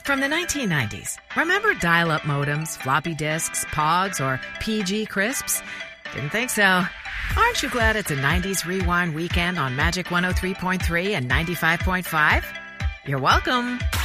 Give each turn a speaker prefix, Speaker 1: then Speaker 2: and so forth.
Speaker 1: From the 1990s, remember dial-up modems, floppy disks, pods, or PG crisps? Didn't think so. Aren't you glad it's a 90s rewind weekend on Magic 103.3 and 95.5? You're welcome.